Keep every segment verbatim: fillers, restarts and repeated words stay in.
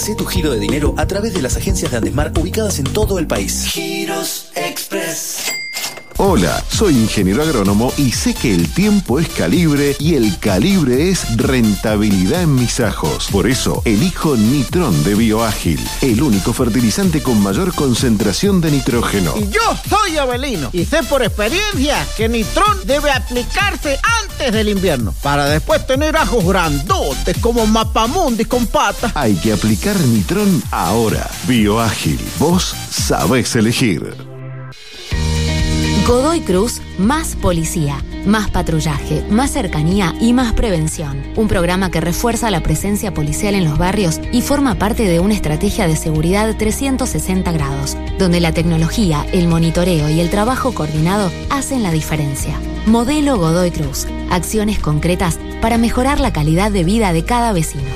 Hacé tu giro de dinero a través de las agencias de Andesmar ubicadas en todo el país. Giros Express. Hola, soy ingeniero agrónomo y sé que el tiempo es calibre y el calibre es rentabilidad en mis ajos. Por eso elijo Nitrón de Bioágil, el único fertilizante con mayor concentración de nitrógeno. Y yo soy Avelino y sé por experiencia que Nitrón debe aplicarse antes del invierno para después tener ajos grandotes como mapamundis con patas. Hay que aplicar Nitrón ahora. Bioágil, vos sabés elegir. Godoy Cruz, más policía, más patrullaje, más cercanía y más prevención. Un programa que refuerza la presencia policial en los barrios y forma parte de una estrategia de seguridad trescientos sesenta grados, donde la tecnología, el monitoreo y el trabajo coordinado hacen la diferencia. Modelo Godoy Cruz. Acciones concretas para mejorar la calidad de vida de cada vecino.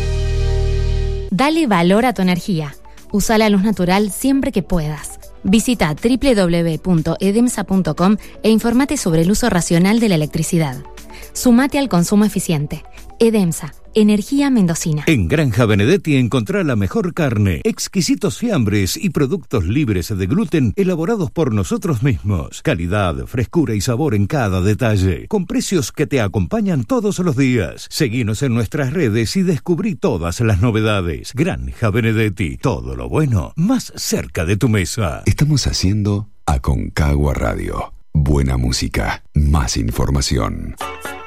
Dale valor a tu energía. Usa la luz natural siempre que puedas. Visita doble u doble u doble u punto edemsa punto com e informate sobre el uso racional de la electricidad. Sumate al consumo eficiente. Edemsa, energía mendocina. En Granja Benedetti encontrá la mejor carne, exquisitos fiambres y productos libres de gluten elaborados por nosotros mismos. Calidad, frescura y sabor en cada detalle, con precios que te acompañan todos los días. Seguinos en nuestras redes y descubrí todas las novedades. Granja Benedetti, todo lo bueno más cerca de tu mesa. Estamos haciendo Aconcagua Radio. Buena música, más información.